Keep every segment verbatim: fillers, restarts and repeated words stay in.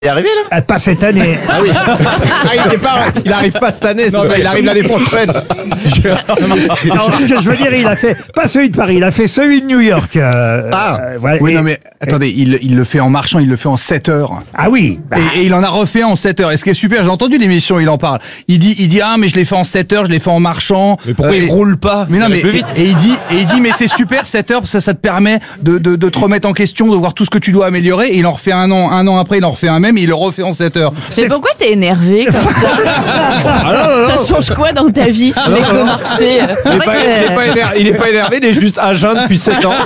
Il est arrivé là Ah, pas cette année. Ah oui. Ah, il, est pas, il arrive pas cette année, c'est Non, ça, il arrive l'année prochaine. Non, ce que je veux dire, il a fait, pas celui de Paris, il a fait celui de New York. Euh, Ah. euh, voilà. Oui, Et- non, mais attendez, il, il le fait en marchant, il le fait en sept heures. Ah oui. Bah, Et, et il en a refait en sept heures. Et ce qui est super, j'ai entendu l'émission, il en parle. Il dit, il dit, ah, mais je l'ai fait en sept heures, je l'ai fait en marchant. Mais pourquoi Euh, il et- roule pas? Mais non, Ça va mais, plus vite. et, et il dit, et il dit, mais c'est super sept heures, parce que ça, ça te permet de, de, de te remettre en question, de voir tout ce que tu dois améliorer. Et il en refait un an, un an après, il en refait un même, et il le refait en sept heures. Mais pourquoi t'es énervé comme ça Ça change quoi dans ta vie, ce mec de marché Il est, pas, il, est pas énervé, il est pas énervé, il est juste à jeun depuis sept ans.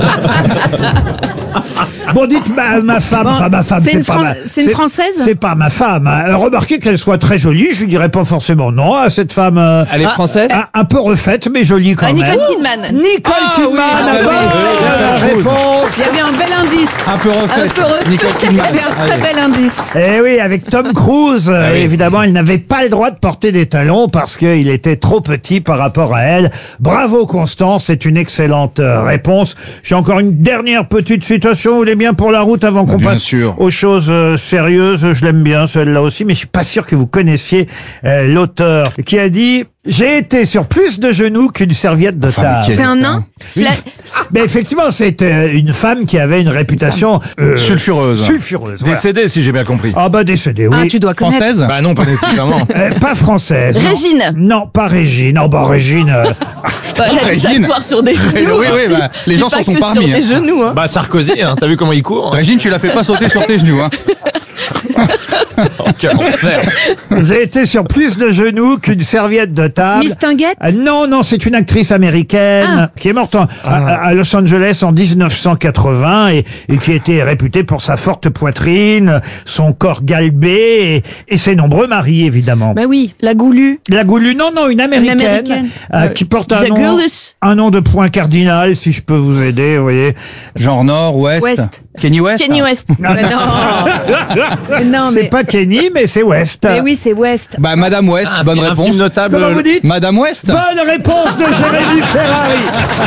Bon, dites ma, ma femme, Bon, enfin ma femme, c'est c'est une pas Fran- ma, c'est une Française C'est pas ma femme. hein. Remarquez qu'elle soit très jolie, je lui dirais pas forcément non à cette femme. euh, Elle est française? un, un peu refaite, mais jolie quand Ah, même. Nicole Kidman. Nicole Kidman, oui, bonne oui, oui, oui, réponse. Il y avait un bel indice. Un peu Un refait. peu refait. Nicole Il y Kidman. avait un très Allez. bel indice. Eh oui, avec Tom Cruise, euh, oui. évidemment, il n'avait pas le droit de porter des talons parce qu'il était trop petit par rapport à elle. Bravo Constance, c'est une excellente euh, réponse. J'ai encore une dernière petite citation, vous voulez bien pour la route avant qu'on bien passe sûr. aux choses euh, sérieuses. Je l'aime bien celle-là aussi, mais je suis pas sûr que vous connaissiez euh, l'auteur qui a dit « J'ai été sur plus de genoux qu'une serviette de Enfin, table mais C'est un nain Une- Fla- Mais effectivement, c'est euh, une femme qui avait une réputation euh, Sulfureuse. sulfureuse. voilà. Décédé, si j'ai bien compris. Ah bah décédée, oui. Ah, tu dois connaître. Française? Bah non, pas nécessairement. Euh, pas française. non. Régine. Non, pas Régine. Oh bah Régine. euh, Bah, elle a dû Régine. s'asseoir sur des genoux. Oui, oui, bah, les Dis gens pas s'en sont que parmi, sur des hein. genoux, hein. Bah Sarkozy, hein, t'as vu comment il court? Régine, tu la fais pas sauter sur tes genoux, hein. Oh, quel enfer. J'ai été sur plus de genoux qu'une serviette de table. Miss Tinguette Ah, non, non, c'est une actrice américaine Ah. qui est morte en- à, à Los Angeles en dix-neuf cent quatre-vingts et, et qui était réputée pour sa forte poitrine, son corps galbé et, et ses nombreux maris, évidemment. Bah oui. La goulue. La Goulue, non, non, une américaine, Américaine. euh, qui porte un nom, Jagulus. un nom de point cardinal, si je peux vous aider, vous voyez. Genre Nord, Ouest. West. Kenny West. Kenny West. Mais non. Mais non, C'est mais. pas Kenny, mais c'est West. Mais oui, c'est West. Bah, Madame West, Ah, bonne un réponse. film notable. Comment vous dites Madame West. Bonne réponse de Jérémy Ferrari.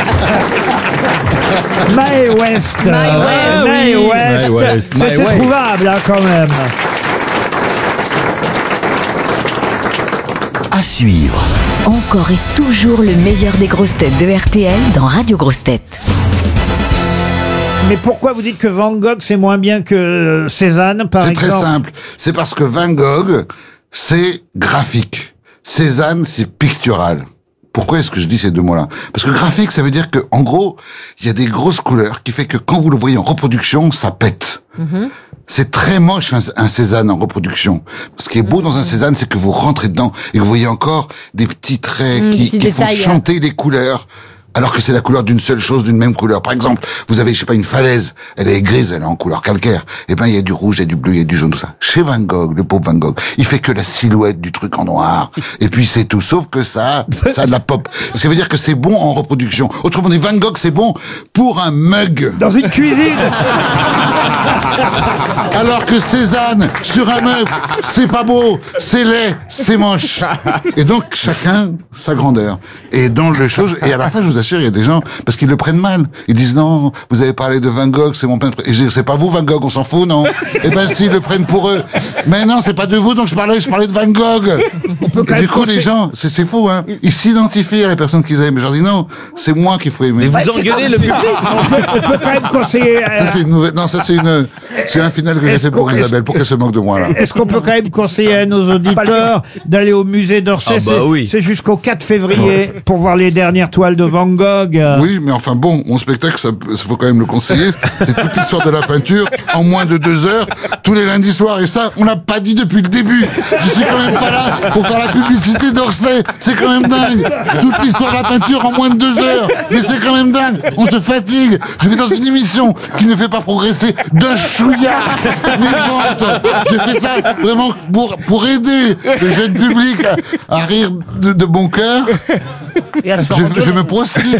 Mae West. Mae West. Euh, Mae oui. West. Mae West. C'était Mae West. trouvable, hein, quand même. À suivre. Encore et toujours le meilleur des grosses têtes de R T L dans Radio Grosses Têtes. Mais pourquoi vous dites que Van Gogh, c'est moins bien que euh, Cézanne, par C'est exemple? très simple. C'est parce que Van Gogh, c'est graphique. Cézanne, c'est pictural. Pourquoi est-ce que je dis ces deux mots-là? Parce que graphique, ça veut dire que, en gros, il y a des grosses couleurs qui fait que quand vous le voyez en reproduction, ça pète. C'est très moche un, un Cézanne en reproduction. Ce qui est beau dans un Cézanne, c'est que vous rentrez dedans et que vous voyez encore des petits traits Mmh, qui, petits qui font détails. chanter les couleurs. Alors que c'est la couleur d'une seule chose, d'une même couleur. Par exemple, vous avez, je sais pas, une falaise, elle est grise, elle est en couleur calcaire. Eh ben, il y a du rouge, il y a du bleu, il y a du jaune, tout ça. Chez Van Gogh, le pauvre Van Gogh, il fait que la silhouette du truc en noir. Et puis c'est tout. Sauf que ça, ça a de la pop. Ce qui veut dire que c'est bon en reproduction. Autrement dit, Van Gogh, c'est bon pour un mug. Dans une cuisine. Alors que Cézanne, sur un meuble, c'est pas beau, c'est laid, c'est moche. Et donc, chacun, sa grandeur. Et dans le chose, et à la fin, je vous assure, il y a des gens, parce qu'ils le prennent mal. Ils disent, non, vous avez parlé de Van Gogh, c'est mon peintre. Et je dis, c'est pas vous, Van Gogh, on s'en fout, non? Eh ben, si, ils le prennent pour eux. Mais non, c'est pas de vous, donc je parlais, je parlais de Van Gogh. Et du coup, les gens, c'est, c'est fou, hein. Ils s'identifient à la personne qu'ils aiment. Je leur dis, non, c'est moi qu'il faut aimer. Mais vous engueulez le public. On peut, on peut quand même conseiller... euh, Ça, c'est une nouvelle, non, ça, c'est une, c'est un final que j'ai Est-ce fait pour qu'on- Isabelle, pour qu'elle se moque de moi, là. Est-ce qu'on peut quand même conseiller à nos auditeurs d'aller au musée d'Orsay? Ah bah C'est- oui. C'est jusqu'au quatre février pour voir les dernières toiles de Van Gogh. Oui, mais enfin bon, mon spectacle, ça, ça faut quand même le conseiller. C'est toute l'histoire de la peinture en moins de deux heures, tous les lundis soirs. Et ça, on l'a pas dit depuis le début. Je suis quand même pas là pour faire la publicité d'Orsay. C'est quand même dingue. Toute l'histoire de la peinture en moins de deux heures. Mais c'est quand même dingue. On se fatigue. Je vais dans une émission qui ne fait pas progresser d'un chouïa mes ventes. Je fais ça vraiment pour, pour aider le jeune public à, à rire de, de bon cœur. Et à se faire Je, engueuler. je me prostitue.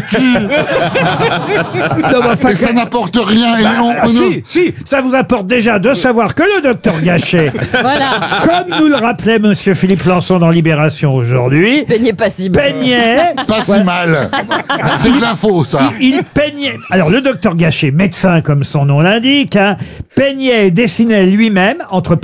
Non, mais enfin, Et ça n'apporte rien. Et non, Ah, non. si, si, ça vous apporte déjà de savoir que le docteur Gachet, Voilà. comme nous le rappelait monsieur Philippe Lançon dans Libération aujourd'hui, Peignez pas si mal. peignait, Pas si mal. C'est de l'info, ça. il peignait, alors le docteur Gachet, médecin comme son nom l'indique, hein, peignait et dessinait lui-même, entre